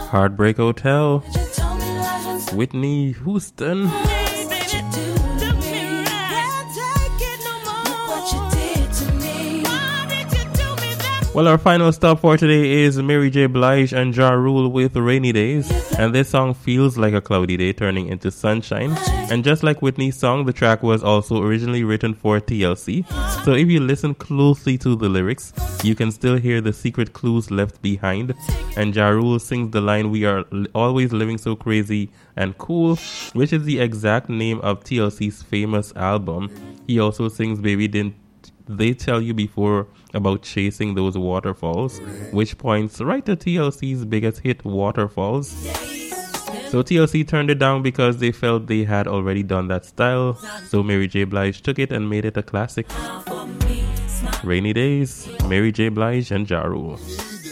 Heartbreak Hotel, Whitney Houston. Well, our final stop for today is Mary J. Blige and Ja Rule with Rainy Days. And this song feels like a cloudy day turning into sunshine. And just like Whitney's song, the track was also originally written for TLC. So if you listen closely to the lyrics, you can still hear the secret clues left behind. And Ja Rule sings the line, "We are always living so crazy and cool," which is the exact name of TLC's famous album. He also sings "Baby, Didn't They Tell You Before" about chasing those waterfalls, which points right to TLC's biggest hit, Waterfalls. So TLC turned it down because they felt they had already done that style. So Mary J. Blige took it and made it a classic. Rainy Days, Mary J. Blige and Ja Rule.